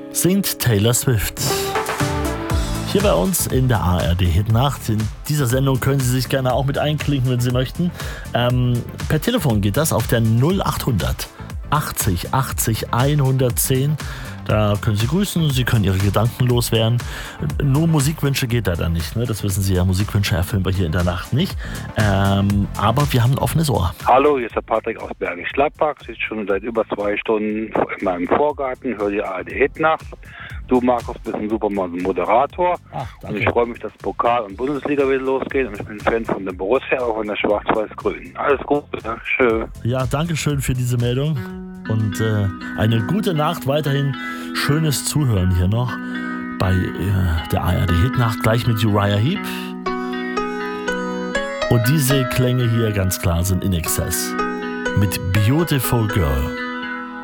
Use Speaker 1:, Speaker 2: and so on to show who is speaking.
Speaker 1: singt Taylor Swift. Hier bei uns in der ARD Hitnacht. In dieser Sendung können Sie sich gerne auch mit einklinken, wenn Sie möchten. Per Telefon geht das auf der 0800 80 80 110. Da können Sie grüßen, Sie können Ihre Gedanken loswerden. Nur Musikwünsche geht da dann nicht, ne? Das wissen Sie ja, Musikwünsche erfüllen wir hier in der Nacht nicht. Aber wir haben ein offenes Ohr.
Speaker 2: Hallo, hier ist der Patrick aus Bergisch Gladbach. Ich sitze schon seit über 2 Stunden in meinem Vorgarten, höre die ARD Hitnacht. Du, Markus, bist ein super Moderator.
Speaker 1: Ach,
Speaker 2: und ich freue mich, dass Pokal und Bundesliga wieder losgeht. Und ich bin Fan von der Borussia, auch von der Schwarz-Weiß-Grün. Alles Gute, Dankeschön.
Speaker 1: Ja, danke schön für diese Meldung. Und eine gute Nacht weiterhin. Schönes Zuhören hier noch bei der ARD Hitnacht, gleich mit Uriah Heep. Und diese Klänge hier ganz klar sind In Excess mit Beautiful Girl.